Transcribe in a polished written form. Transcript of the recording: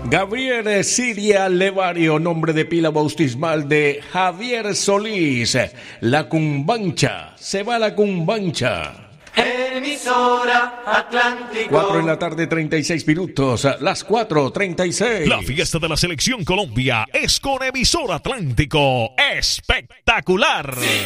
Gabriel Siria Levario, nombre de pila bautismal de Javier Solís. La Cumbancha, se va la Cumbancha. Emisora Atlántico. 4 en la tarde, 36 minutos. Las 4:36. La fiesta de la Selección Colombia es con Emisora Atlántico. Espectacular. Sí.